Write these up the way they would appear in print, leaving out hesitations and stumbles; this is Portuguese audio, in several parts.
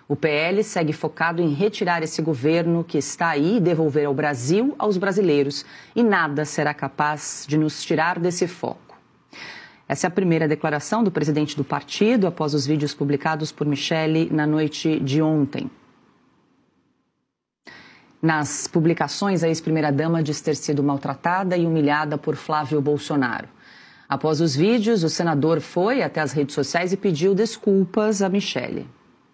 O PL segue focado em retirar esse governo que está aí e devolver ao Brasil, aos brasileiros. E nada será capaz de nos tirar desse foco. Essa é a primeira declaração do presidente do partido após os vídeos publicados por Michele na noite de ontem. Nas publicações, a ex-primeira-dama diz ter sido maltratada e humilhada por Flávio Bolsonaro. Após os vídeos, o senador foi até as redes sociais e pediu desculpas a Michele.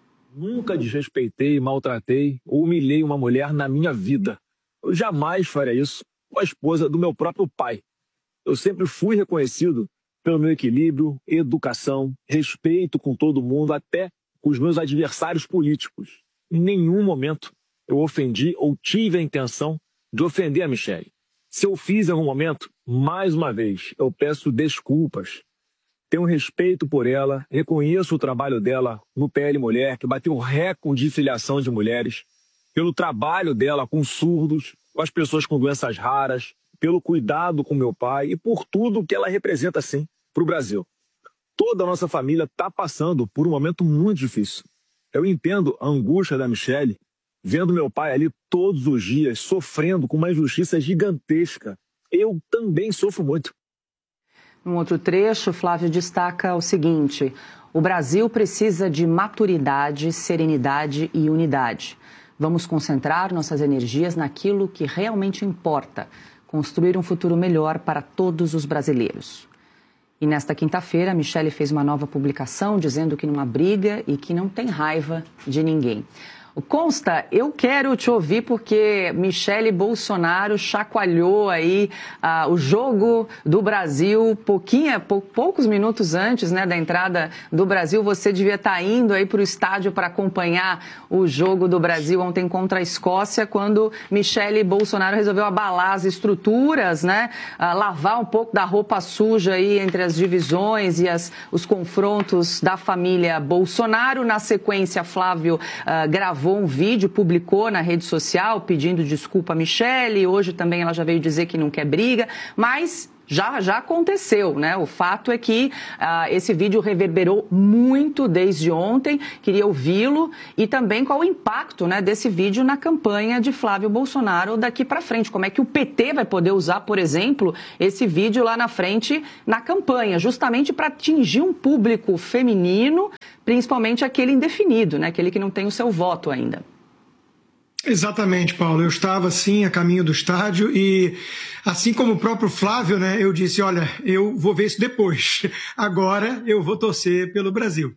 Nunca desrespeitei, maltratei ou humilhei uma mulher na minha vida. Eu jamais faria isso com a esposa do meu próprio pai. Eu sempre fui reconhecido pelo meu equilíbrio, educação, respeito com todo mundo, até com os meus adversários políticos. Em nenhum momento eu ofendi ou tive a intenção de ofender a Michele. Se eu fiz em algum momento, mais uma vez, eu peço desculpas. Tenho respeito por ela, reconheço o trabalho dela no PL Mulher, que bateu recorde de filiação de mulheres, pelo trabalho dela com surdos, com as pessoas com doenças raras, pelo cuidado com meu pai e por tudo que ela representa, sim, para o Brasil. Toda a nossa família está passando por um momento muito difícil. Eu entendo a angústia da Michele, vendo meu pai ali todos os dias, sofrendo com uma injustiça gigantesca. Eu também sofro muito. Num outro trecho, Flávio destaca o seguinte: o Brasil precisa de maturidade, serenidade e unidade. Vamos concentrar nossas energias naquilo que realmente importa, construir um futuro melhor para todos os brasileiros. E nesta quinta-feira, a Michele fez uma nova publicação dizendo que não há briga e que não tem raiva de ninguém. Consta, eu quero te ouvir porque Michele Bolsonaro chacoalhou aí o jogo do Brasil poucos minutos antes, né, da entrada do Brasil. Você devia estar indo aí para o estádio para acompanhar o jogo do Brasil ontem contra a Escócia, quando Michele Bolsonaro resolveu abalar as estruturas, né, lavar um pouco da roupa suja aí entre as divisões e os confrontos da família Bolsonaro. Na sequência, Flávio gravou um vídeo, publicou na rede social pedindo desculpa a Michele. Hoje também ela já veio dizer que não quer briga, mas já aconteceu, né? O fato é que esse vídeo reverberou muito desde ontem. Queria ouvi-lo e também qual o impacto, né, desse vídeo na campanha de Flávio Bolsonaro daqui para frente. Como é que o PT vai poder usar, por exemplo, esse vídeo lá na frente na campanha, justamente para atingir um público feminino, principalmente aquele indefinido, né? Aquele que não tem o seu voto ainda. Exatamente, Paulo. Eu estava, sim, a caminho do estádio e, assim como o próprio Flávio, né, eu disse, olha, eu vou ver isso depois. Agora eu vou torcer pelo Brasil.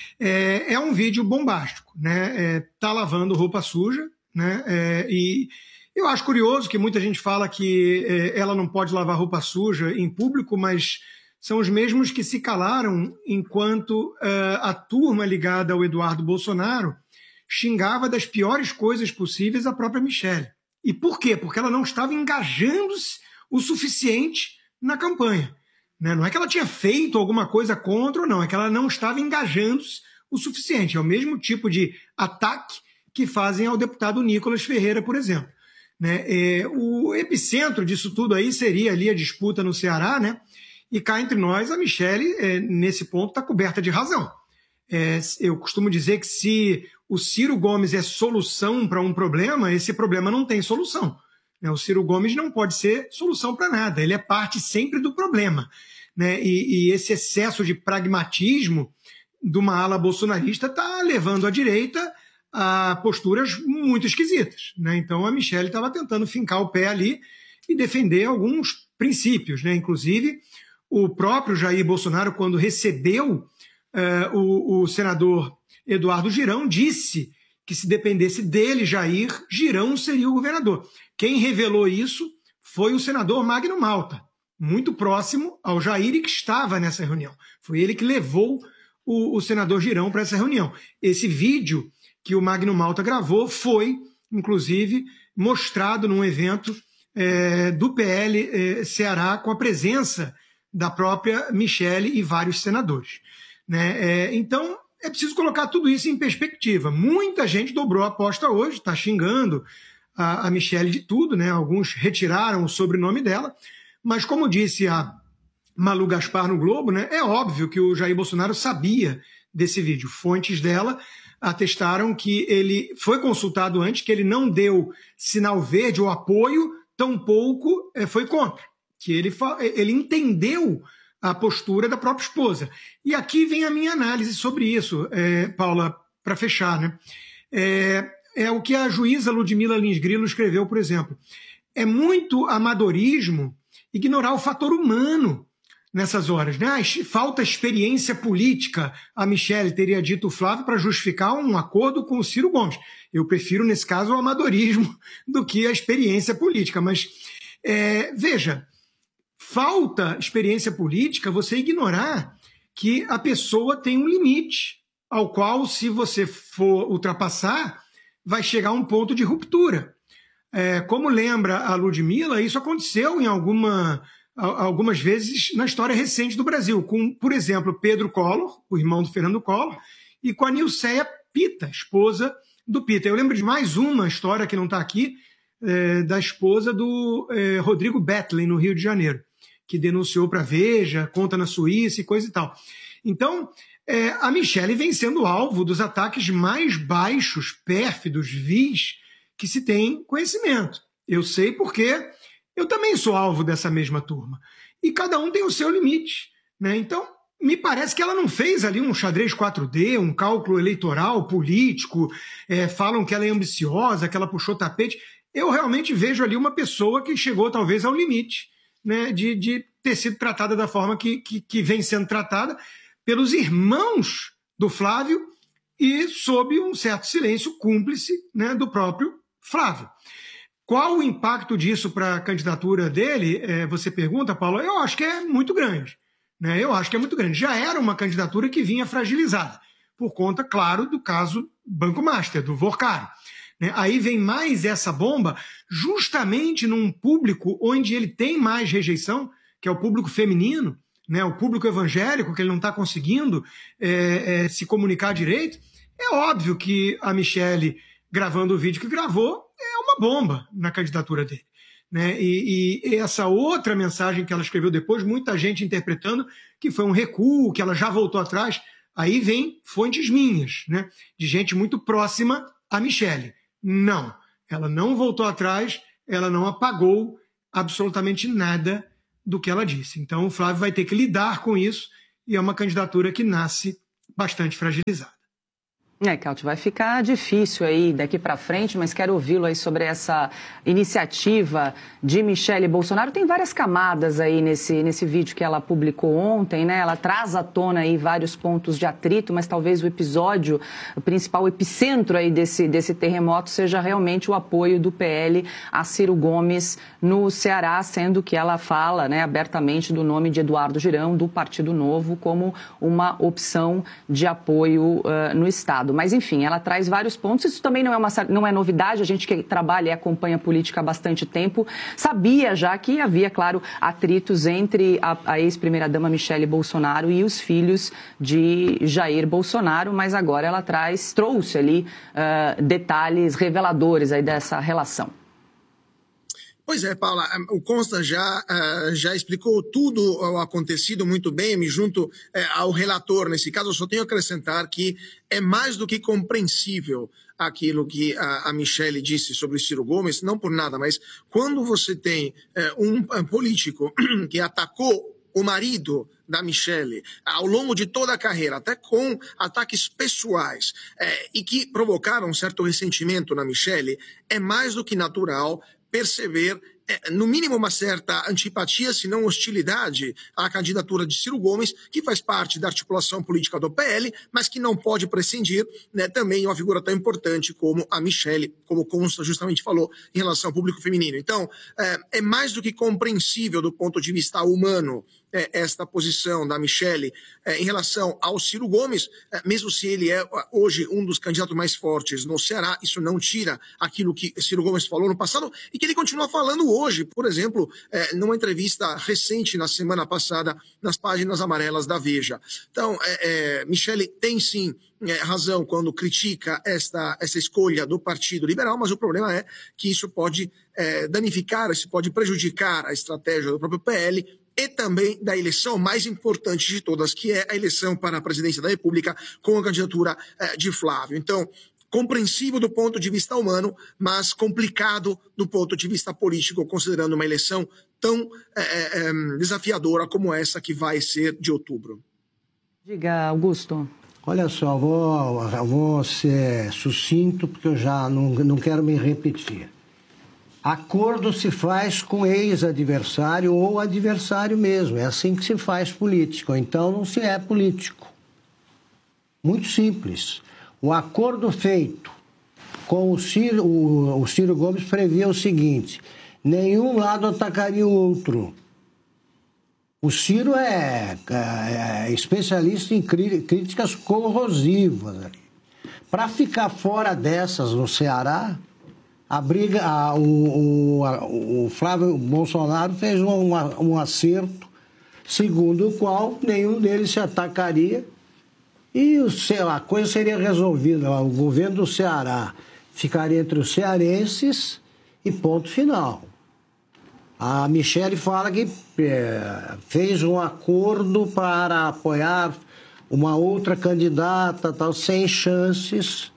É um vídeo bombástico, né? Tá lavando roupa suja, né? E eu acho curioso que muita gente fala que ela não pode lavar roupa suja em público, mas são os mesmos que se calaram enquanto a turma ligada ao Eduardo Bolsonaro xingava das piores coisas possíveis a própria Michele. E por quê? Porque ela não estava engajando-se o suficiente na campanha. Né? Não é que ela tinha feito alguma coisa contra ou não, é que ela não estava engajando-se o suficiente. É o mesmo tipo de ataque que fazem ao deputado Nicolas Ferreira, por exemplo. Né? O epicentro disso tudo aí seria ali a disputa no Ceará, né? E cá entre nós, a Michele, nesse ponto, está coberta de razão. Eu costumo dizer que se o Ciro Gomes é solução para um problema, esse problema não tem solução. O Ciro Gomes não pode ser solução para nada, ele é parte sempre do problema. Né? E esse excesso de pragmatismo de uma ala bolsonarista está levando a direita a posturas muito esquisitas. Né? Então a Michele estava tentando fincar o pé ali e defender alguns princípios. Né? Inclusive, o próprio Jair Bolsonaro, quando recebeu o senador Eduardo Girão, disse que se dependesse dele, Jair, Girão seria o governador. Quem revelou isso foi o senador Magno Malta, muito próximo ao Jair e que estava nessa reunião. Foi ele que levou o senador Girão para essa reunião. Esse vídeo que o Magno Malta gravou foi, inclusive, mostrado num evento do PL Ceará com a presença da própria Michele e vários senadores. Né? Então, é preciso colocar tudo isso em perspectiva. Muita gente dobrou a aposta hoje, está xingando a Michele de tudo, né? Alguns retiraram o sobrenome dela, mas como disse a Malu Gaspar no Globo, né, é óbvio que o Jair Bolsonaro sabia desse vídeo. Fontes dela atestaram que ele foi consultado antes, que ele não deu sinal verde ou apoio, tampouco foi contra, que ele entendeu a postura da própria esposa. E aqui vem a minha análise sobre isso, Paula, para fechar, né? É o que a juíza Ludmila Lins Grilo escreveu, por exemplo. É muito amadorismo ignorar o fator humano nessas horas, né? Falta experiência política, a Michelle teria dito o Flávio, para justificar um acordo com o Ciro Gomes. Eu prefiro, nesse caso, o amadorismo do que a experiência política. Mas, veja, falta experiência política você ignorar que a pessoa tem um limite ao qual, se você for ultrapassar, vai chegar a um ponto de ruptura. Como lembra a Ludmila, isso aconteceu em algumas vezes na história recente do Brasil, com, por exemplo, Pedro Collor, o irmão do Fernando Collor, e com a Nilceia Pita, esposa do Pita. Eu lembro de mais uma história que não está aqui, da esposa do Rodrigo Betlen, no Rio de Janeiro, que denunciou para a Veja, conta na Suíça e coisa e tal. Então, a Michelle vem sendo alvo dos ataques mais baixos, pérfidos, vis, que se tem conhecimento. Eu sei porque eu também sou alvo dessa mesma turma. E cada um tem o seu limite, né? Então, me parece que ela não fez ali um xadrez 4D, um cálculo eleitoral, político. Falam que ela é ambiciosa, que ela puxou tapete. Eu realmente vejo ali uma pessoa que chegou talvez ao limite, né, de ter sido tratada da forma que vem sendo tratada pelos irmãos do Flávio e sob um certo silêncio cúmplice, né, do próprio Flávio. Qual o impacto disso para a candidatura dele? Você pergunta, Paulo. Eu acho que é muito grande, né? Eu acho que é muito grande. Já era uma candidatura que vinha fragilizada, por conta, claro, do caso Banco Master, do Vorcaro. Né? Aí vem mais essa bomba, justamente num público onde ele tem mais rejeição, que é o público feminino, né? O público evangélico, que ele não está conseguindo se comunicar direito. É óbvio que a Michelle, gravando o vídeo que gravou, é uma bomba na candidatura dele. Né? E essa outra mensagem que ela escreveu depois, muita gente interpretando que foi um recuo, que ela já voltou atrás. Aí vem fontes minhas, né? De gente muito próxima a Michelle. Não, ela não voltou atrás, ela não apagou absolutamente nada do que ela disse. Então o Flávio vai ter que lidar com isso e é uma candidatura que nasce bastante fragilizada. Caute, vai ficar difícil aí daqui para frente, mas quero ouvi-lo aí sobre essa iniciativa de Michelle Bolsonaro. Tem várias camadas aí nesse vídeo que ela publicou ontem, né? Ela traz à tona aí vários pontos de atrito, mas talvez o episódio, o principal epicentro aí desse terremoto seja realmente o apoio do PL a Ciro Gomes no Ceará, sendo que ela fala, né, abertamente do nome de Eduardo Girão, do Partido Novo, como uma opção de apoio no Estado. Mas, enfim, ela traz vários pontos. Isso também não é novidade. A gente que trabalha e acompanha a política há bastante tempo sabia já que havia, claro, atritos entre a ex-primeira-dama Michelle Bolsonaro e os filhos de Jair Bolsonaro, mas agora ela trouxe ali detalhes reveladores aí dessa relação. Pois é, Paula, o Consta já explicou tudo o acontecido muito bem, eu me junto ao relator nesse caso, eu só tenho a acrescentar que é mais do que compreensível aquilo que a Michelle disse sobre o Ciro Gomes, não por nada, mas quando você tem um político que atacou o marido da Michelle ao longo de toda a carreira, até com ataques pessoais, e que provocaram um certo ressentimento na Michelle, é mais do que natural perceber, no mínimo, uma certa antipatia, se não hostilidade, à candidatura de Ciro Gomes, que faz parte da articulação política do PL, mas que não pode prescindir, né, também uma figura tão importante como a Michelle, como o Consta justamente falou, em relação ao público feminino. Então, é mais do que compreensível do ponto de vista humano esta posição da Michelle em relação ao Ciro Gomes, mesmo se ele é hoje um dos candidatos mais fortes no Ceará, isso não tira aquilo que Ciro Gomes falou no passado e que ele continua falando hoje, por exemplo, numa entrevista recente na semana passada nas páginas amarelas da Veja. Então, Michelle tem sim razão quando critica essa escolha do Partido Liberal, mas o problema é que isso pode danificar, isso pode prejudicar a estratégia do próprio PL e também da eleição mais importante de todas, que é a eleição para a presidência da República com a candidatura de Flávio. Então, compreensível do ponto de vista humano, mas complicado do ponto de vista político, considerando uma eleição tão desafiadora como essa que vai ser de outubro. Diga, Augusto. Olha só, vou ser sucinto, porque eu já não quero me repetir. Acordo se faz com ex-adversário ou adversário mesmo. É assim que se faz político. Então não se é político. Muito simples. O acordo feito com o Ciro Gomes previa o seguinte: nenhum lado atacaria o outro. O Ciro é especialista em críticas corrosivas. Para ficar fora dessas no Ceará, o Flávio Bolsonaro fez um acerto, segundo o qual nenhum deles se atacaria e a coisa seria resolvida. O governo do Ceará ficaria entre os cearenses e ponto final. A Michele fala que fez um acordo para apoiar uma outra candidata, tal, sem chances,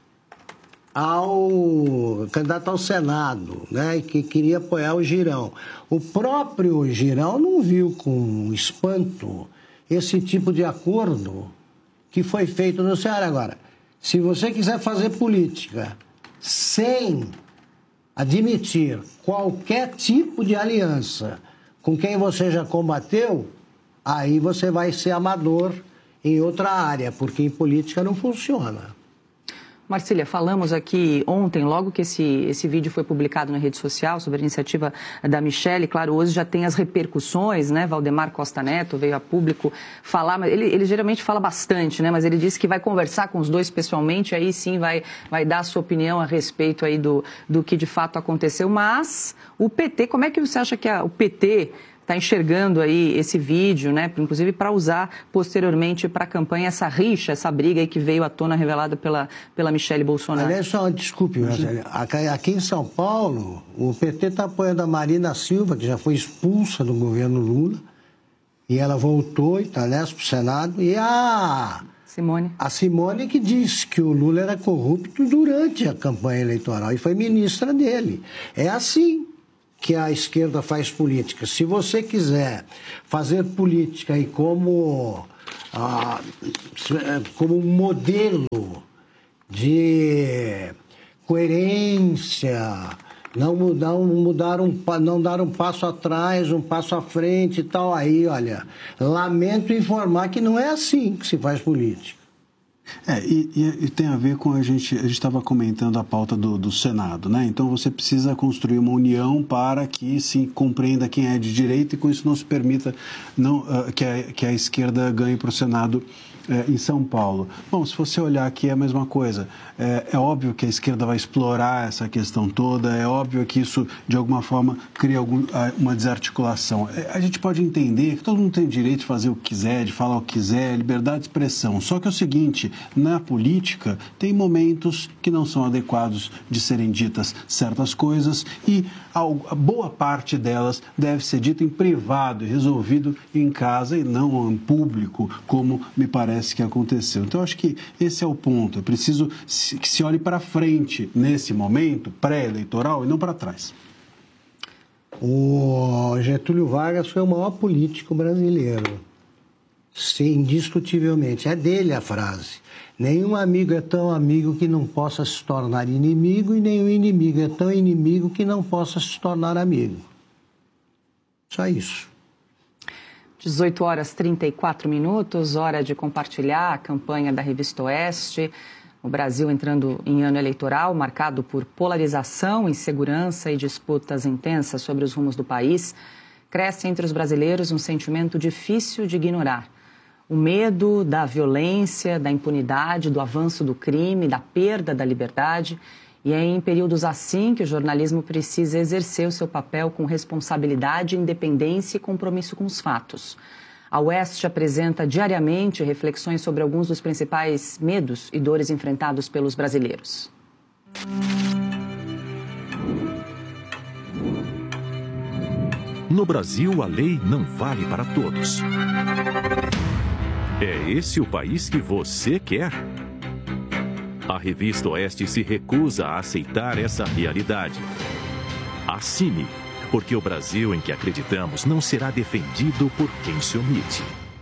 candidato ao Senado, né, e que queria apoiar o Girão. O próprio Girão não viu com espanto esse tipo de acordo que foi feito no Ceará. Agora, se você quiser fazer política sem admitir qualquer tipo de aliança com quem você já combateu, aí você vai ser amador em outra área, porque em política não funciona. Marcília, falamos aqui ontem, logo que esse vídeo foi publicado na rede social, sobre a iniciativa da Michele. Claro, hoje já tem as repercussões, né? Valdemar Costa Neto veio a público falar, mas ele geralmente fala bastante, né? Mas ele disse que vai conversar com os dois pessoalmente, aí sim vai dar a sua opinião a respeito aí do que de fato aconteceu. Mas o PT, como é que você acha que o PT está enxergando aí esse vídeo, né? Inclusive para usar posteriormente para a campanha essa rixa, essa briga aí que veio à tona revelada pela Michele Bolsonaro? Aliás, só desculpe, aqui em São Paulo, o PT está apoiando a Marina Silva, que já foi expulsa do governo Lula, e ela voltou e está nessa para o Senado, e a Simone que disse que o Lula era corrupto durante a campanha eleitoral e foi ministra dele. É assim que a esquerda faz política. Se você quiser fazer política e como um modelo de coerência, não dar um passo atrás, um passo à frente e tal, aí, olha, lamento informar que não é assim que se faz política. E tem a ver com a gente estava comentando a pauta do Senado, né? Então você precisa construir uma união para que se compreenda quem é de direita e com isso não se permita que a esquerda ganhe para o Senado em São Paulo. Bom, se você olhar aqui é a mesma coisa. É óbvio que a esquerda vai explorar essa questão toda, é óbvio que isso, de alguma forma, cria uma desarticulação. A gente pode entender que todo mundo tem direito de fazer o que quiser, de falar o que quiser, liberdade de expressão. Só que é o seguinte, na política, tem momentos que não são adequados de serem ditas certas coisas e a boa parte delas deve ser dita em privado e resolvido em casa e não em público, como me parece que aconteceu. Então, acho que esse é o ponto. É preciso que se olhe para frente nesse momento pré-eleitoral e não para trás. O Getúlio Vargas foi o maior político brasileiro. Sim, indiscutivelmente. É dele a frase. Nenhum amigo é tão amigo que não possa se tornar inimigo e nenhum inimigo é tão inimigo que não possa se tornar amigo. Só isso. 18h34, hora de compartilhar a campanha da Revista Oeste. O Brasil entrando em ano eleitoral, marcado por polarização, insegurança e disputas intensas sobre os rumos do país. Cresce entre os brasileiros um sentimento difícil de ignorar. O medo da violência, da impunidade, do avanço do crime, da perda da liberdade. E é em períodos assim que o jornalismo precisa exercer o seu papel com responsabilidade, independência e compromisso com os fatos. A Oeste apresenta diariamente reflexões sobre alguns dos principais medos e dores enfrentados pelos brasileiros. No Brasil, a lei não vale para todos. É esse o país que você quer? A Revista Oeste se recusa a aceitar essa realidade. Assine, porque o Brasil em que acreditamos não será defendido por quem se omite.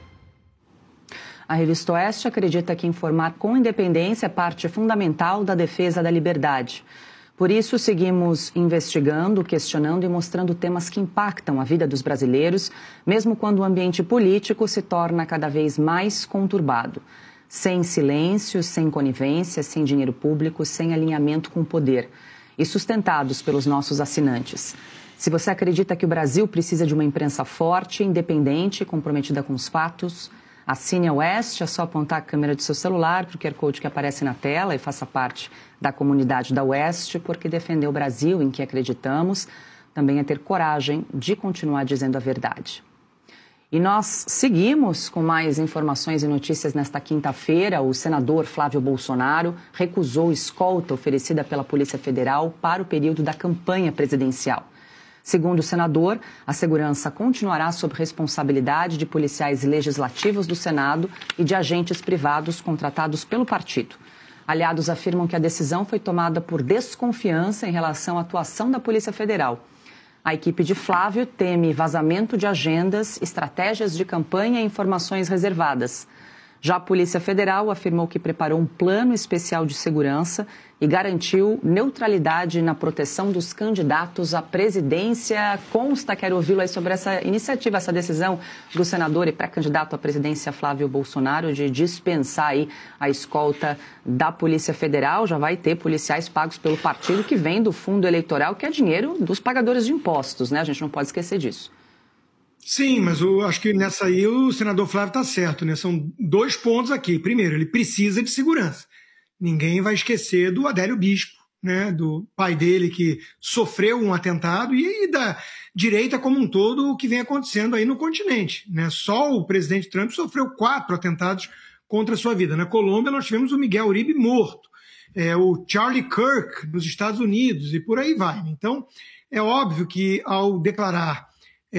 A Revista Oeste acredita que informar com independência é parte fundamental da defesa da liberdade. Por isso, seguimos investigando, questionando e mostrando temas que impactam a vida dos brasileiros, mesmo quando o ambiente político se torna cada vez mais conturbado. Sem silêncio, sem conivência, sem dinheiro público, sem alinhamento com o poder. E sustentados pelos nossos assinantes. Se você acredita que o Brasil precisa de uma imprensa forte, independente, comprometida com os fatos, assine a Oeste, é só apontar a câmera do seu celular para o QR Code que aparece na tela e faça parte da comunidade da Oeste, porque defender o Brasil em que acreditamos também é ter coragem de continuar dizendo a verdade. E nós seguimos com mais informações e notícias nesta quinta-feira. O senador Flávio Bolsonaro recusou escolta oferecida pela Polícia Federal para o período da campanha presidencial. Segundo o senador, a segurança continuará sob responsabilidade de policiais legislativos do Senado e de agentes privados contratados pelo partido. Aliados afirmam que a decisão foi tomada por desconfiança em relação à atuação da Polícia Federal. A equipe de Flávio teme vazamento de agendas, estratégias de campanha e informações reservadas. Já a Polícia Federal afirmou que preparou um plano especial de segurança e garantiu neutralidade na proteção dos candidatos à presidência. Quero ouvi-lo aí sobre essa iniciativa, essa decisão do senador e pré-candidato à presidência Flávio Bolsonaro de dispensar aí a escolta da Polícia Federal. Já vai ter policiais pagos pelo partido que vem do fundo eleitoral, que é dinheiro dos pagadores de impostos, né? A gente não pode esquecer disso. Sim, mas acho que nessa aí o senador Flávio está certo, né? São dois pontos aqui. Primeiro, ele precisa de segurança. Ninguém vai esquecer do Adélio Bispo, né? Do pai dele que sofreu um atentado e da direita como um todo o que vem acontecendo aí no continente, né? Só o presidente Trump sofreu 4 atentados contra a sua vida. Na Colômbia nós tivemos o Miguel Uribe morto, o Charlie Kirk nos Estados Unidos e por aí vai. Então é óbvio que ao declarar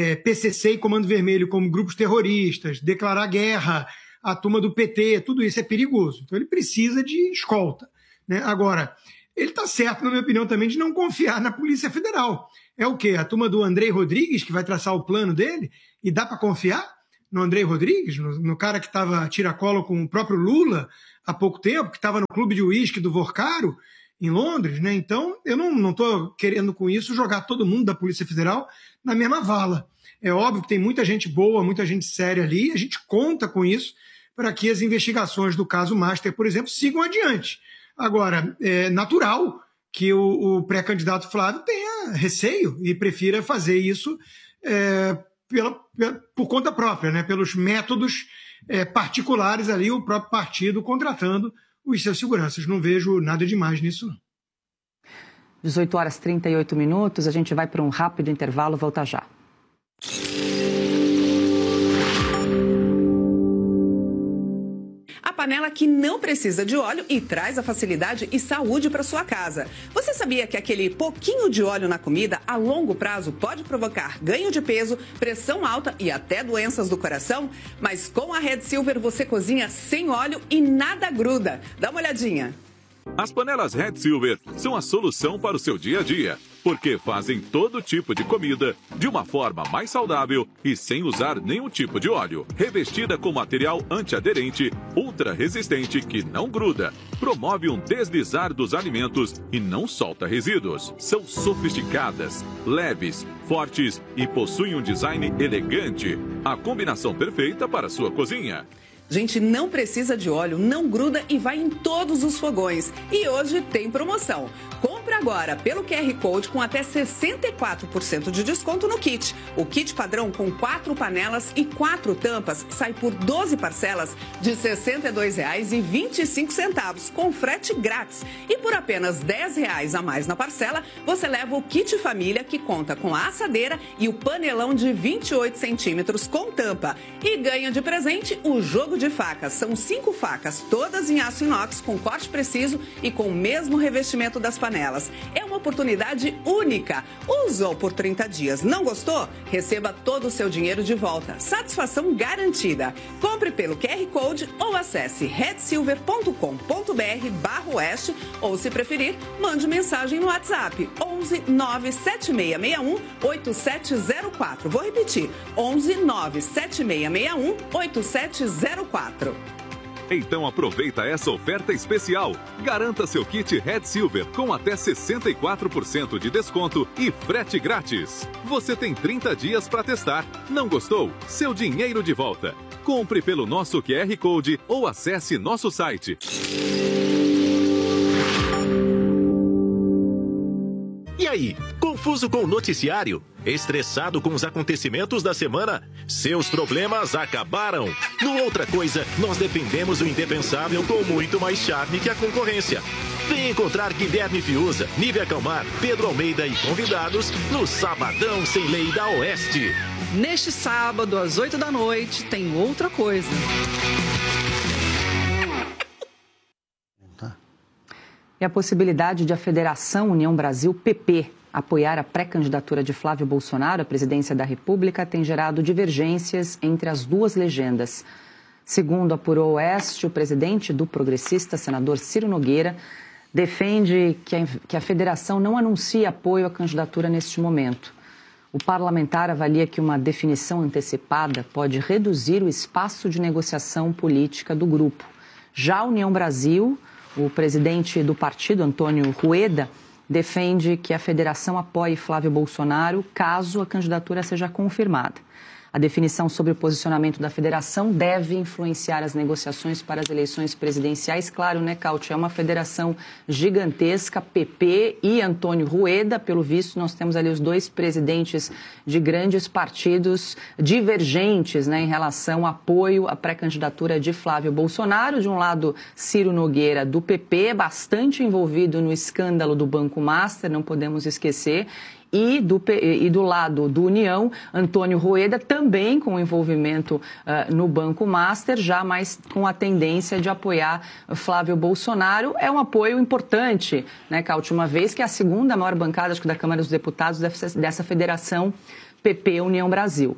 PCC e Comando Vermelho como grupos terroristas, declarar guerra à turma do PT, tudo isso é perigoso. Então ele precisa de escolta, né? Agora, ele está certo, na minha opinião, também de não confiar na Polícia Federal. É o quê? A turma do Andrei Rodrigues que vai traçar o plano dele? E dá para confiar no Andrei Rodrigues, no cara que estava a tiracolo com o próprio Lula há pouco tempo, que estava no clube de uísque do Vorcaro, em Londres, né? Então, eu não estou querendo com isso jogar todo mundo da Polícia Federal na mesma vala. É óbvio que tem muita gente boa, muita gente séria ali, a gente conta com isso para que as investigações do caso Master, por exemplo, sigam adiante. Agora, é natural que o pré-candidato Flávio tenha receio e prefira fazer isso por conta própria, né? Pelos métodos particulares ali, o próprio partido contratando os seus seguranças. Não vejo nada demais nisso, não. 18h38, a gente vai para um rápido intervalo, volta já. A panela que não precisa de óleo e traz a facilidade e saúde para sua casa. Você sabia que aquele pouquinho de óleo na comida, a longo prazo, pode provocar ganho de peso, pressão alta e até doenças do coração? Mas com a Red Silver você cozinha sem óleo e nada gruda. Dá uma olhadinha. As panelas Red Silver são a solução para o seu dia a dia, porque fazem todo tipo de comida de uma forma mais saudável e sem usar nenhum tipo de óleo. Revestida com material antiaderente, ultra resistente que não gruda, promove um deslizar dos alimentos e não solta resíduos. São sofisticadas, leves, fortes e possuem um design elegante. A combinação perfeita para a sua cozinha. Gente, não precisa de óleo, não gruda e vai em todos os fogões. E hoje tem promoção. Compre agora pelo QR Code com até 64% de desconto no kit. O kit padrão com 4 panelas e 4 tampas sai por 12 parcelas de R$ 62,25, com frete grátis. E por apenas R$ 10 a mais na parcela, você leva o kit família que conta com a assadeira e o panelão de 28 centímetros com tampa. E ganha de presente o jogo de facas. São 5 facas, todas em aço inox, com corte preciso e com o mesmo revestimento das panelas. delas. É uma oportunidade única. Usou por 30 dias. Não gostou? Receba todo o seu dinheiro de volta. Satisfação garantida. Compre pelo QR Code ou acesse redsilver.com.br/oeste ou, se preferir, mande mensagem no WhatsApp 11 97661 8704. Vou repetir, 11 97661 8704. Então aproveita essa oferta especial. Garanta seu kit Red Silver com até 64% de desconto e frete grátis. Você tem 30 dias para testar. Não gostou? Seu dinheiro de volta. Compre pelo nosso QR Code ou acesse nosso site. E aí, confuso com o noticiário? Estressado com os acontecimentos da semana? Seus problemas acabaram. No Outra Coisa, nós defendemos o indefensável com muito mais charme que a concorrência. Vem encontrar Guilherme Fiuza, Nívia Calmar, Pedro Almeida e convidados no Sabadão Sem Lei da Oeste. Neste sábado, às 8 da noite, tem Outra Coisa. E a possibilidade de a Federação União Brasil, PP, apoiar a pré-candidatura de Flávio Bolsonaro à presidência da República tem gerado divergências entre as duas legendas. Segundo apurou o Oeste, o presidente do Progressista, senador Ciro Nogueira, defende que a federação não anuncie apoio à candidatura neste momento. O parlamentar avalia que uma definição antecipada pode reduzir o espaço de negociação política do grupo. Já a União Brasil, o presidente do partido, Antônio Rueda, defende que a federação apoie Flávio Bolsonaro caso a candidatura seja confirmada. A definição sobre o posicionamento da federação deve influenciar as negociações para as eleições presidenciais. Claro, né, Cauti? É uma federação gigantesca, PP e Antônio Rueda. Pelo visto, nós temos ali os dois presidentes de grandes partidos divergentes, né, em relação ao apoio à pré-candidatura de Flávio Bolsonaro. De um lado, Ciro Nogueira, do PP, bastante envolvido no escândalo do Banco Master, não podemos esquecer. E do lado do União, Antônio Rueda, também com envolvimento no Banco Master, já mais com a tendência de apoiar Flávio Bolsonaro. É um apoio importante, né, Cauti? Uma vez que é a segunda maior bancada, acho que da Câmara dos Deputados, dessa federação PP-União Brasil.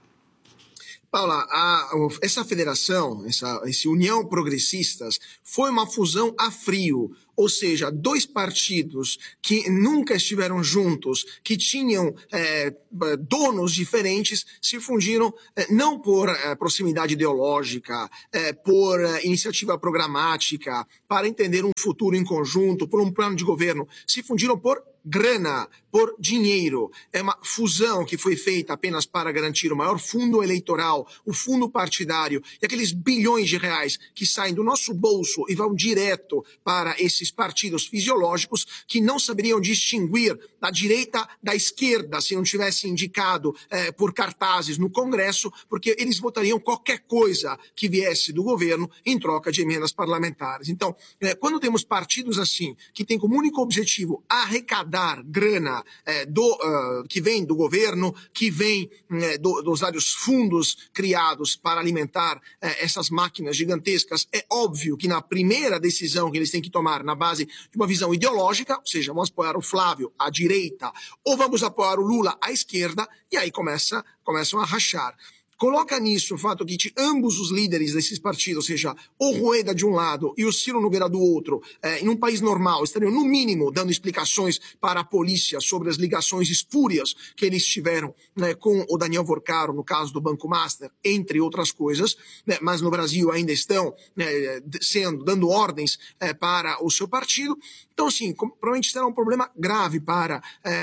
Paula, essa federação, esse União Progressistas, foi uma fusão a frio. Ou seja, dois partidos que nunca estiveram juntos, que tinham donos diferentes, se fundiram não por proximidade ideológica, por iniciativa programática, para entender um futuro em conjunto, por um plano de governo. Se fundiram por grana, por dinheiro. É uma fusão que foi feita apenas para garantir o maior fundo eleitoral, o fundo partidário, e aqueles bilhões de reais que saem do nosso bolso e vão direto para esses partidos fisiológicos que não saberiam distinguir da direita da esquerda se não tivesse indicado por cartazes no Congresso, porque eles votariam qualquer coisa que viesse do governo em troca de emendas parlamentares. Então, quando temos partidos assim, que têm como único objetivo arrecadar grana que vem do governo, que vem dos vários fundos criados para alimentar essas máquinas gigantescas, é óbvio que na primeira decisão que eles têm que tomar na base de uma visão ideológica, ou seja, vamos apoiar o Flávio à direita ou vamos apoiar o Lula à esquerda, e aí começam a rachar. Coloca nisso o fato que ambos os líderes desses partidos, ou seja, o Rueda de um lado e o Ciro Nogueira do outro, em um país normal, estariam no mínimo dando explicações para a polícia sobre as ligações espúrias que eles tiveram com o Daniel Vorcaro, no caso do Banco Master, entre outras coisas, mas no Brasil ainda estão dando ordens para o seu partido. Então, assim, provavelmente será um problema grave para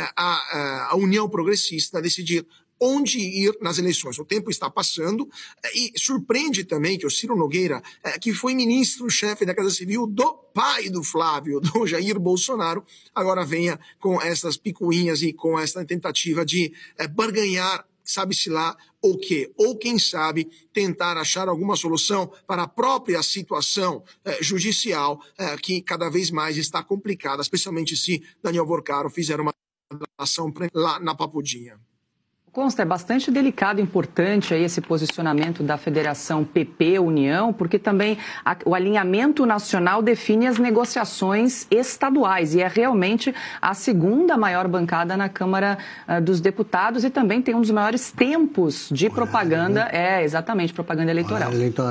a União Progressista decidir onde ir nas eleições. O tempo está passando e surpreende também que o Ciro Nogueira, que foi ministro-chefe da Casa Civil do pai do Flávio, do Jair Bolsonaro, agora venha com essas picuinhas e com essa tentativa de barganhar, sabe-se lá o quê? Ou, quem sabe, tentar achar alguma solução para a própria situação judicial que cada vez mais está complicada, especialmente se Daniel Vorcaro fizer uma ação lá na Papudinha. Consta, é bastante delicado e importante aí esse posicionamento da Federação PP-União, porque também o alinhamento nacional define as negociações estaduais e é realmente a segunda maior bancada na Câmara dos Deputados e também tem um dos maiores tempos de propaganda, exatamente, propaganda eleitoral.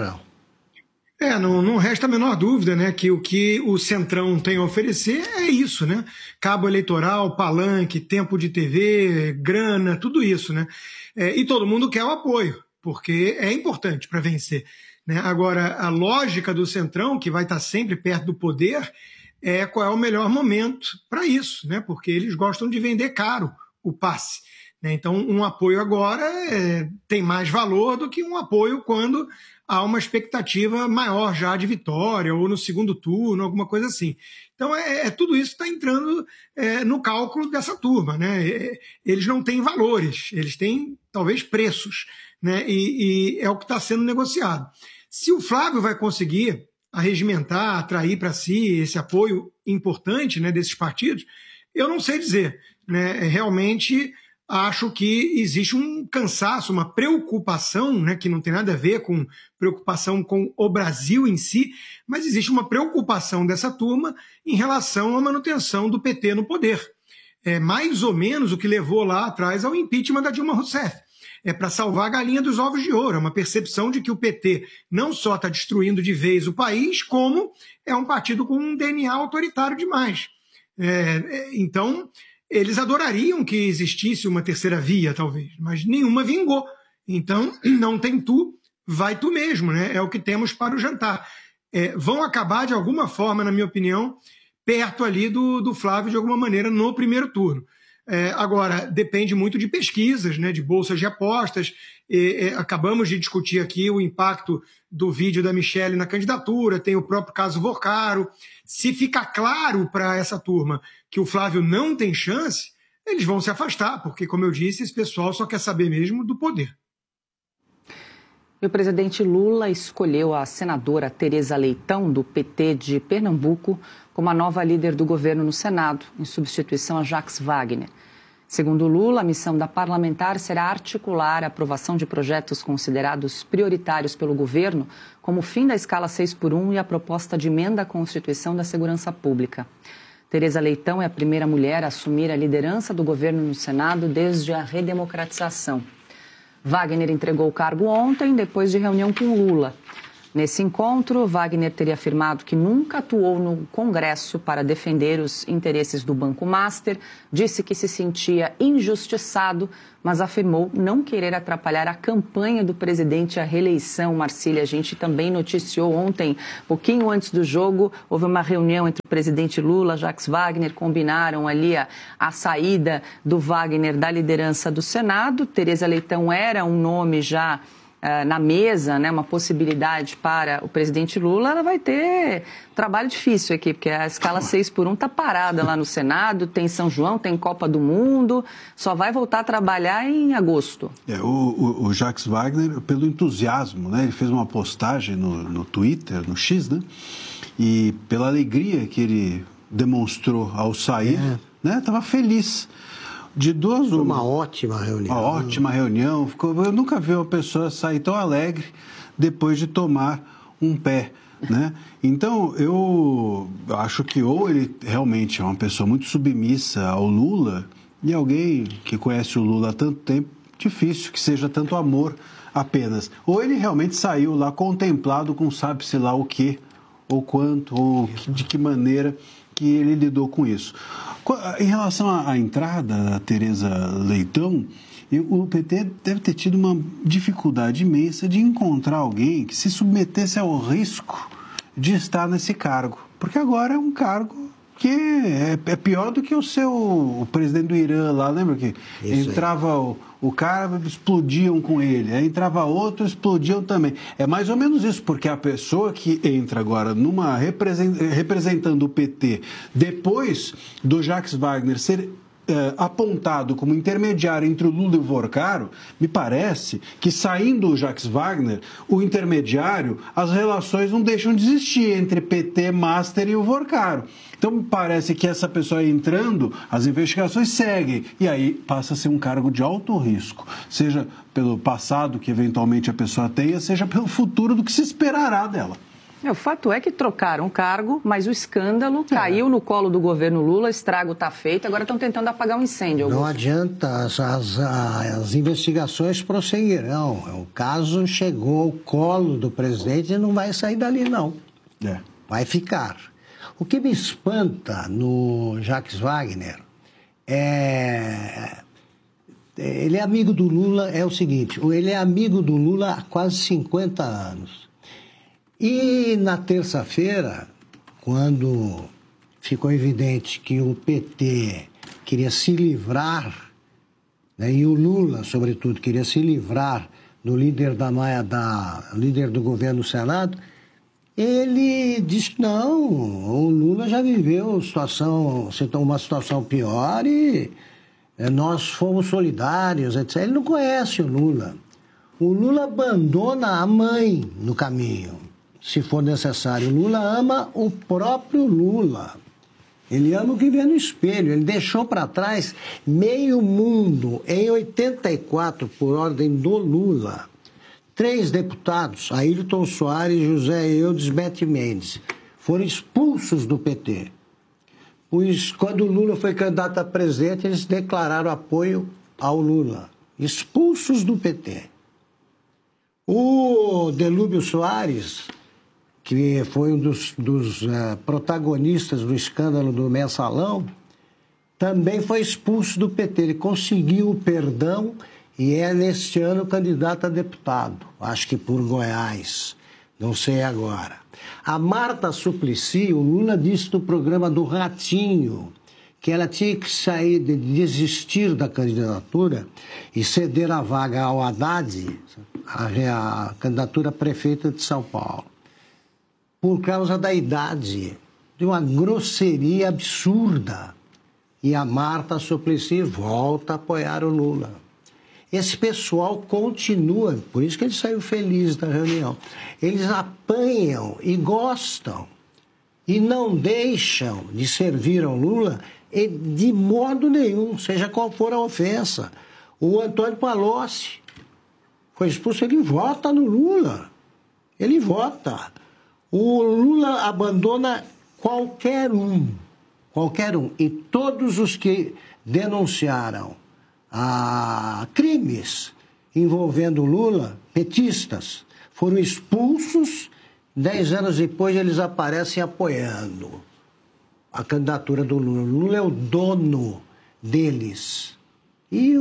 Não resta a menor dúvida, né, que o Centrão tem a oferecer é isso, né? Cabo eleitoral, palanque, tempo de TV, grana, tudo isso, né? E todo mundo quer o apoio, porque é importante para vencer, né? Agora, a lógica do Centrão, que vai estar sempre perto do poder, é qual é o melhor momento para isso, né? Porque eles gostam de vender caro o passe, né? Então, um apoio agora tem mais valor do que um apoio quando há uma expectativa maior já de vitória, ou no segundo turno, alguma coisa assim. Então, tudo isso está entrando no cálculo dessa turma, né? Eles não têm valores, eles têm, talvez, preços, né? E é o que está sendo negociado. Se o Flávio vai conseguir arregimentar, atrair para si esse apoio importante, né, desses partidos, eu não sei dizer, né? Realmente acho que existe um cansaço, uma preocupação, né, que não tem nada a ver com preocupação com o Brasil em si, mas existe uma preocupação dessa turma em relação à manutenção do PT no poder. É mais ou menos o que levou lá atrás ao impeachment da Dilma Rousseff. É para salvar a galinha dos ovos de ouro, é uma percepção de que o PT não só está destruindo de vez o país, como é um partido com um DNA autoritário demais. Então, eles adorariam que existisse uma terceira via, talvez, mas nenhuma vingou. Então, não tem tu, vai tu mesmo, né? É o que temos para o jantar. Vão acabar, de alguma forma, na minha opinião, perto ali do Flávio, de alguma maneira, no primeiro turno. Agora, depende muito de pesquisas, né, de bolsas de apostas. Acabamos de discutir aqui o impacto do vídeo da Michelle na candidatura, tem o próprio caso Vorcaro. Se ficar claro para essa turma que o Flávio não tem chance, eles vão se afastar, porque, como eu disse, esse pessoal só quer saber mesmo do poder. E o presidente Lula escolheu a senadora Tereza Leitão, do PT de Pernambuco, como a nova líder do governo no Senado, em substituição a Jacques Wagner. Segundo Lula, a missão da parlamentar será articular a aprovação de projetos considerados prioritários pelo governo, como o fim da escala 6x1 e a proposta de emenda à Constituição da Segurança Pública. Tereza Leitão é a primeira mulher a assumir a liderança do governo no Senado desde a redemocratização. Wagner entregou o cargo ontem, depois de reunião com Lula. Nesse encontro, Wagner teria afirmado que nunca atuou no Congresso para defender os interesses do Banco Master, disse que se sentia injustiçado, mas afirmou não querer atrapalhar a campanha do presidente à reeleição. Marcília, a gente também noticiou ontem, pouquinho antes do jogo, houve uma reunião entre o presidente Lula e Jacques Wagner, combinaram ali a saída do Wagner da liderança do Senado. Tereza Leitão era um nome já na mesa, né, uma possibilidade para o presidente Lula. Ela vai ter trabalho difícil aqui, porque a escala 6x1 está parada lá no Senado, tem São João, tem Copa do Mundo, só vai voltar a trabalhar em agosto. O Jacques Wagner, pelo entusiasmo, né, ele fez uma postagem no Twitter, no X, né, e pela alegria que ele demonstrou ao sair, né, estava feliz. De duas Foi uma ótima reunião. Uma ótima reunião. Eu nunca vi uma pessoa sair tão alegre depois de tomar um pé, né? Então, eu acho que ou ele realmente é uma pessoa muito submissa ao Lula, e alguém que conhece o Lula há tanto tempo, difícil que seja tanto amor apenas. Ou ele realmente saiu lá contemplado com sabe-se lá o quê, ou quanto, ou de que maneira que ele lidou com isso. Em relação à entrada da Tereza Leitão, o PT deve ter tido uma dificuldade imensa de encontrar alguém que se submetesse ao risco de estar nesse cargo. Porque agora é um cargo que é pior do que o presidente do Irã lá, lembra que entrava o cara, explodiam com ele, aí entrava outro, explodiam também. É mais ou menos isso, porque a pessoa que entra agora representando o PT, depois do Jacques Wagner ser apontado como intermediário entre o Lula e o Vorcaro, me parece que, saindo o Jacques Wagner, o intermediário, as relações não deixam de existir entre PT, Master e o Vorcaro. Então, me parece que essa pessoa entrando, as investigações seguem, e aí passa a ser um cargo de alto risco, seja pelo passado que eventualmente a pessoa tenha, seja pelo futuro do que se esperará dela. O fato é que trocaram o cargo, mas o escândalo caiu no colo do governo Lula, estrago está feito, agora estão tentando apagar um incêndio. Augusto. Não adianta, as investigações prosseguirão. O caso chegou ao colo do presidente e não vai sair dali, não. Vai ficar. O que me espanta no Jacques Wagner ele é amigo do Lula, é o seguinte, ele é amigo do Lula há quase 50 anos. E na terça-feira, quando ficou evidente que o PT queria se livrar, né, e o Lula, sobretudo, queria se livrar do líder líder do governo do Senado, ele disse que não, o Lula já viveu uma situação pior e nós fomos solidários, etc. Ele não conhece o Lula. O Lula abandona a mãe no caminho. Se for necessário. O Lula ama o próprio Lula. Ele ama o que vê no espelho. Ele deixou para trás meio mundo. Em 84, por ordem do Lula, 3 deputados, Ailton Soares, José Eudes, Bete Mendes, foram expulsos do PT. Pois, quando o Lula foi candidato a presidente, eles declararam apoio ao Lula. Expulsos do PT. O Delúbio Soares, que foi um dos protagonistas do escândalo do Mensalão, também foi expulso do PT. Ele conseguiu o perdão e é, neste ano, candidato a deputado. Acho que por Goiás, não sei agora. A Marta Suplicy, o Lula disse no programa do Ratinho que ela tinha que desistir da candidatura e ceder a vaga ao Haddad, a candidatura a prefeita de São Paulo, por causa da idade, de uma grosseria absurda. E a Marta Suplicy volta a apoiar o Lula. Esse pessoal continua, por isso que ele saiu feliz da reunião. Eles apanham e gostam, e não deixam de servir ao Lula de modo nenhum, seja qual for a ofensa. O Antônio Palocci foi expulso, ele vota no Lula. Ele vota. O Lula abandona qualquer um. E todos os que denunciaram crimes envolvendo o Lula, petistas, foram expulsos. 10 anos depois eles aparecem apoiando a candidatura do Lula. O Lula é o dono deles. E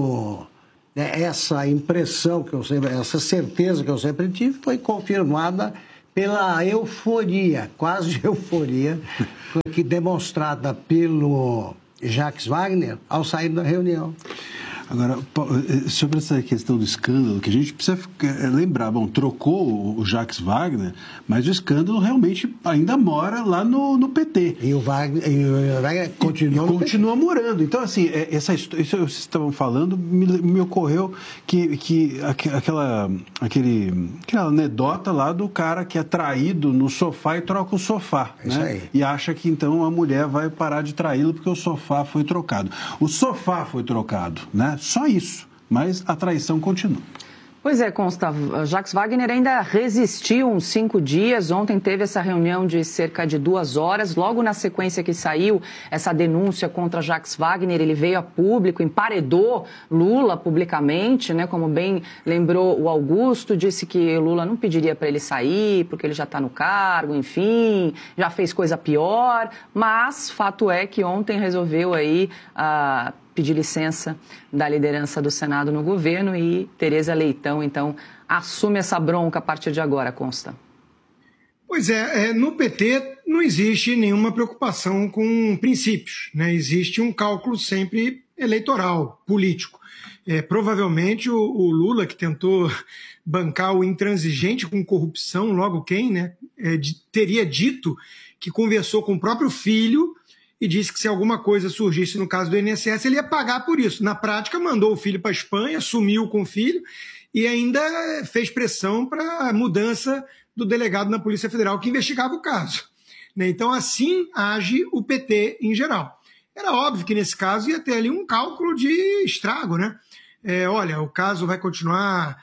essa impressão que eu sempre, essa certeza que eu sempre tive foi confirmada pela euforia, quase euforia, que demonstrada pelo Jacques Wagner ao sair da reunião. Agora, sobre essa questão do escândalo, que a gente precisa lembrar, trocou o Jacques Wagner, mas o escândalo realmente ainda mora lá no PT. E o Wagner continua morando. Então, assim, isso que vocês estavam falando, me ocorreu que aquela anedota lá do cara que é traído no sofá e troca o sofá, né? Aí. E acha que então a mulher vai parar de traí-lo porque o sofá foi trocado. O sofá foi trocado, né? Só isso, mas a traição continua. Pois é, Consta, Jacques Wagner ainda resistiu uns 5 dias. Ontem teve essa reunião de cerca de 2 horas. Logo na sequência que saiu essa denúncia contra Jacques Wagner, ele veio a público, emparedou Lula publicamente, né? Como bem lembrou o Augusto, disse que Lula não pediria para ele sair, porque ele já está no cargo, enfim, já fez coisa pior. Mas fato é que ontem resolveu aí pedir licença da liderança do Senado no governo e Tereza Leitão, então, assume essa bronca a partir de agora, Consta. Pois no PT não existe nenhuma preocupação com princípios, né? Existe um cálculo sempre eleitoral, político. Provavelmente o Lula, que tentou bancar o intransigente com corrupção, logo quem, né? Teria dito que conversou com o próprio filho e disse que se alguma coisa surgisse no caso do INSS, ele ia pagar por isso. Na prática, mandou o filho para a Espanha, sumiu com o filho e ainda fez pressão para a mudança do delegado na Polícia Federal que investigava o caso. Então, assim age o PT em geral. Era óbvio que, nesse caso, ia ter ali um cálculo de estrago, né? Olha, o caso vai continuar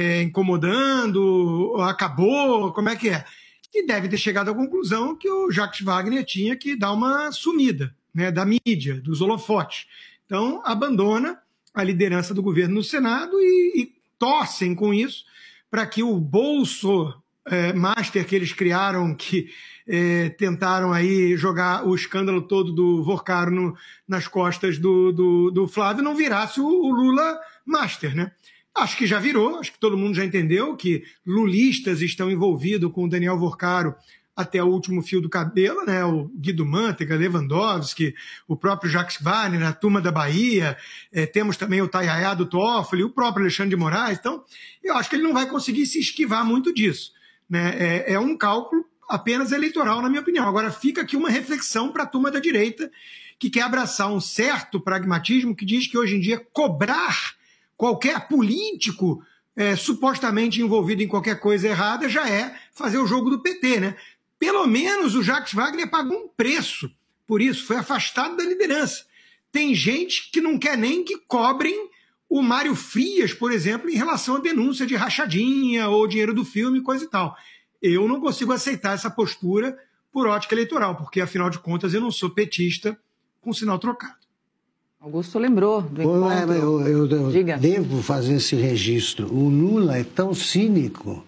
incomodando, acabou, como é que é? E deve ter chegado à conclusão que o Jacques Wagner tinha que dar uma sumida, né, da mídia, dos holofotes. Então, abandona a liderança do governo no Senado e torcem com isso para que o bolso master que eles criaram, que tentaram aí jogar o escândalo todo do Vorcaro nas costas do Flávio, não virasse o Lula master, né? Acho que já virou, acho que todo mundo já entendeu que lulistas estão envolvidos com o Daniel Vorcaro até o último fio do cabelo, né? O Guido Mantega, Lewandowski, o próprio Jacques Wagner, a turma da Bahia, temos também o Tayaya do Toffoli, o próprio Alexandre de Moraes. Então, eu acho que ele não vai conseguir se esquivar muito disso, né? É um cálculo apenas eleitoral, na minha opinião. Agora, fica aqui uma reflexão para a turma da direita, que quer abraçar um certo pragmatismo que diz que hoje em dia cobrar qualquer político supostamente envolvido em qualquer coisa errada já é fazer o jogo do PT, né? Pelo menos o Jacques Wagner pagou um preço por isso, foi afastado da liderança. Tem gente que não quer nem que cobrem o Mário Frias, por exemplo, em relação à denúncia de rachadinha ou dinheiro do filme, coisa e tal. Eu não consigo aceitar essa postura por ótica eleitoral, porque, afinal de contas, eu não sou petista com sinal trocado. Augusto lembrou do encontro. Eu devo fazer esse registro. O Lula é tão cínico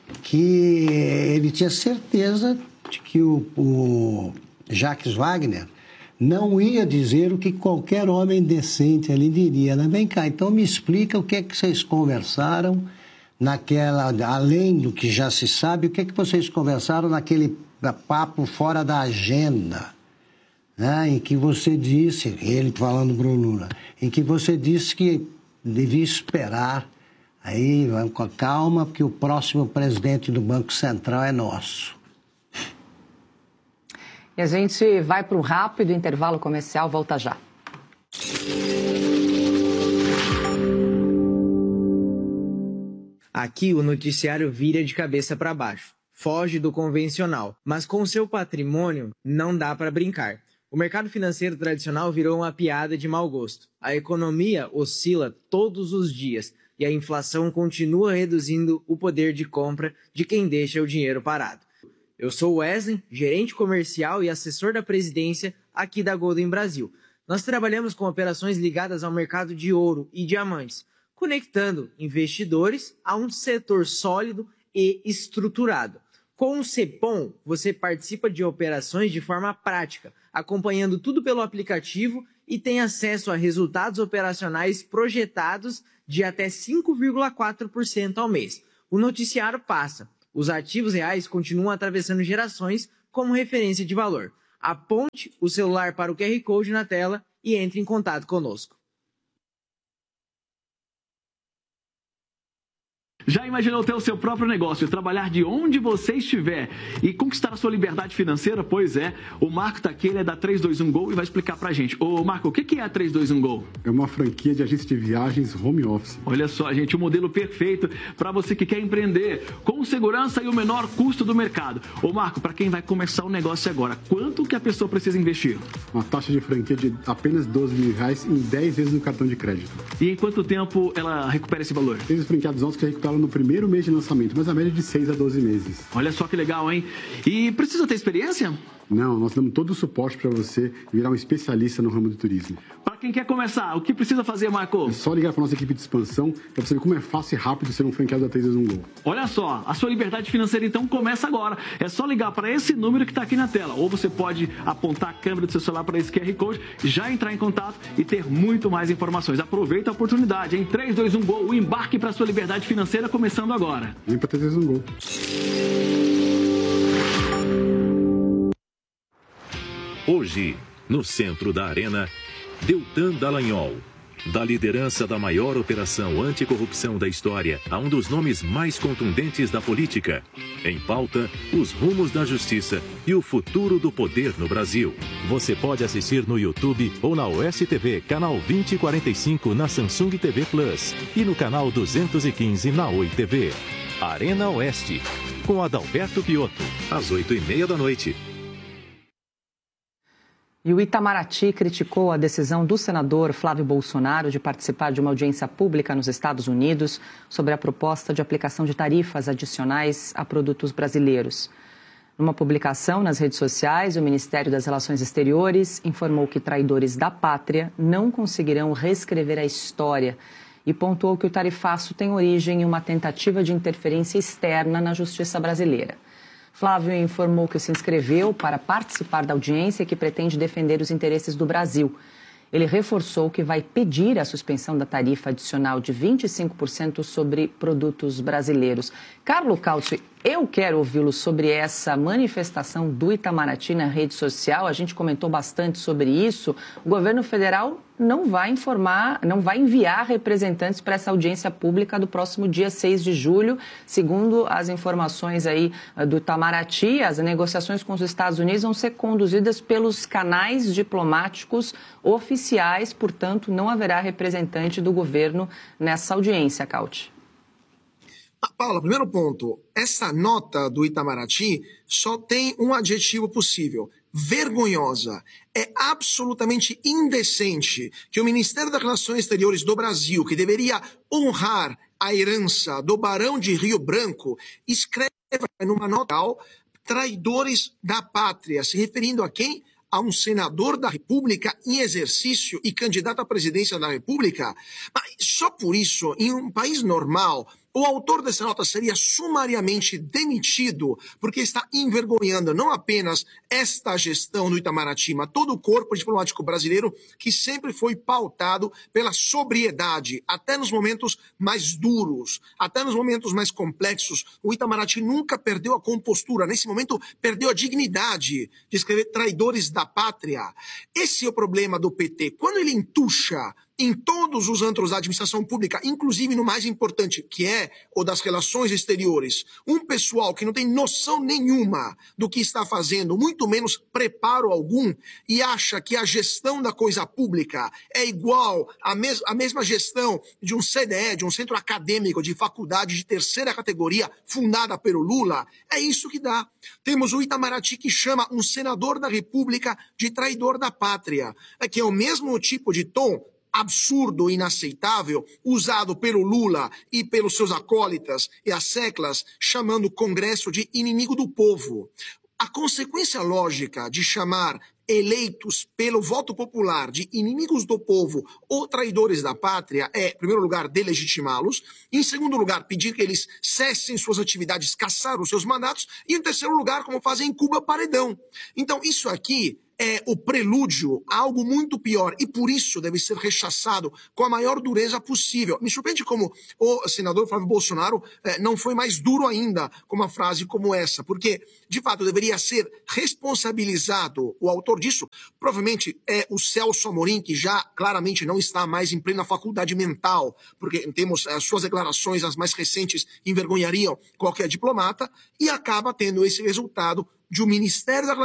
que ele tinha certeza de que o Jacques Wagner não ia dizer o que qualquer homem decente ali diria. Né? Vem cá, então me explica o que é que vocês conversaram além do que já se sabe, o que é que vocês conversaram naquele papo fora da agenda, né? Em que você disse, ele falando para o Lula, em que você disse que devia esperar, aí vamos com calma, porque o próximo presidente do Banco Central é nosso. E a gente vai para um rápido intervalo comercial, volta já. Aqui o noticiário vira de cabeça para baixo, foge do convencional, mas com seu patrimônio não dá para brincar. O mercado financeiro tradicional virou uma piada de mau gosto. A economia oscila todos os dias e a inflação continua reduzindo o poder de compra de quem deixa o dinheiro parado. Eu sou Wesley, gerente comercial e assessor da presidência aqui da Golden Brasil. Nós trabalhamos com operações ligadas ao mercado de ouro e diamantes, conectando investidores a um setor sólido e estruturado. Com o Cepom, você participa de operações de forma prática, acompanhando tudo pelo aplicativo e tem acesso a resultados operacionais projetados de até 5,4% ao mês. O noticiário passa. Os ativos reais continuam atravessando gerações como referência de valor. Aponte o celular para o QR Code na tela e entre em contato conosco. Já imaginou ter o seu próprio negócio, trabalhar de onde você estiver e conquistar a sua liberdade financeira? Pois é, o Marco está aqui, ele é da 321Go e vai explicar pra gente. Ô Marco, o que é a 321Go? É uma franquia de agência de viagens home office. Olha só, gente, o modelo perfeito para você que quer empreender com segurança e o menor custo do mercado. Ô Marco, para quem vai começar o negócio agora, quanto que a pessoa precisa investir? Uma taxa de franquia de apenas R$12 mil em 10 vezes no cartão de crédito. E em quanto tempo ela recupera esse valor? Tem os franqueados nossos que recuperam no primeiro mês de lançamento, mas a média é de 6 a 12 meses. Olha só que legal, hein? E precisa ter experiência? Não, nós damos todo o suporte para você virar um especialista no ramo do turismo. Para quem quer começar, o que precisa fazer, Marco? É só ligar para nossa equipe de expansão para você ver como é fácil e rápido ser um franqueado da 321Go. Olha só, a sua liberdade financeira então começa agora. É só ligar para esse número que está aqui na tela. Ou você pode apontar a câmera do seu celular para esse QR Code, já entrar em contato e ter muito mais informações. Aproveita a oportunidade, em 321Go, o embarque para a sua liberdade financeira começando agora. Vem para 321Go. Hoje, no centro da arena, Deltan Dallagnol, Da liderança da maior operação anticorrupção da história a um dos nomes mais contundentes da política. Em pauta, os rumos da justiça e o futuro do poder no Brasil. Você pode assistir no YouTube ou na Oeste TV, canal 2045 na Samsung TV Plus e no canal 215 na Oi TV. Arena Oeste, com Adalberto Piotto, às 8h30 da noite. E o Itamaraty criticou a decisão do senador Flávio Bolsonaro de participar de uma audiência pública nos Estados Unidos sobre a proposta de aplicação de tarifas adicionais a produtos brasileiros. Numa publicação nas redes sociais, o Ministério das Relações Exteriores informou que traidores da pátria não conseguirão reescrever a história e pontuou que o tarifaço tem origem em uma tentativa de interferência externa na justiça brasileira. Flávio informou que se inscreveu para participar da audiência que pretende defender os interesses do Brasil. Ele reforçou que vai pedir a suspensão da tarifa adicional de 25% sobre produtos brasileiros. Carlo Cauci, eu quero ouvi-lo sobre essa manifestação do Itamaraty na rede social. A gente comentou bastante sobre isso. O governo federal não vai enviar representantes para essa audiência pública do próximo dia 6 de julho. Segundo as informações aí do Itamaraty, as negociações com os Estados Unidos vão ser conduzidas pelos canais diplomáticos oficiais, portanto, não haverá representante do governo nessa audiência, Cauci. Paula, primeiro ponto, essa nota do Itamaraty só tem um adjetivo possível: vergonhosa. É absolutamente indecente que o Ministério das Relações Exteriores do Brasil, que deveria honrar a herança do Barão de Rio Branco, escreva numa nota traidores da pátria, se referindo a quem? A um senador da República em exercício e candidato à presidência da República. Mas só por isso, em um país normal, o autor dessa nota seria sumariamente demitido porque está envergonhando não apenas esta gestão do Itamaraty, mas todo o corpo diplomático brasileiro que sempre foi pautado pela sobriedade, até nos momentos mais duros, até nos momentos mais complexos. O Itamaraty nunca perdeu a compostura, nesse momento perdeu a dignidade de escrever traidores da pátria. Esse é o problema do PT. Quando ele entuxa em todos os antros da administração pública, inclusive no mais importante, que é o das relações exteriores, um pessoal que não tem noção nenhuma do que está fazendo, muito menos preparo algum, e acha que a gestão da coisa pública é igual à mesma gestão de um CDE, de um centro acadêmico de faculdade de terceira categoria, fundada pelo Lula, é isso que dá. Temos o Itamaraty que chama um senador da República de traidor da pátria, que é o mesmo tipo de tom absurdo e inaceitável usado pelo Lula e pelos seus acólitas e as seclas, chamando o Congresso de inimigo do povo. A consequência lógica de chamar eleitos pelo voto popular de inimigos do povo ou traidores da pátria é, em primeiro lugar, delegitimá-los, em segundo lugar, pedir que eles cessem suas atividades, caçar os seus mandatos, e em terceiro lugar, como fazem em Cuba, paredão. Então, isso aqui é o prelúdio a algo muito pior e por isso deve ser rechaçado com a maior dureza possível. Me surpreende como o senador Flávio Bolsonaro não foi mais duro ainda com uma frase como essa, porque, de fato, deveria ser responsabilizado o autor disso. Provavelmente é o Celso Amorim, que já claramente não está mais em plena faculdade mental, porque temos as suas declarações, as mais recentes, envergonhariam qualquer diplomata, e acaba tendo esse resultado de um Ministério da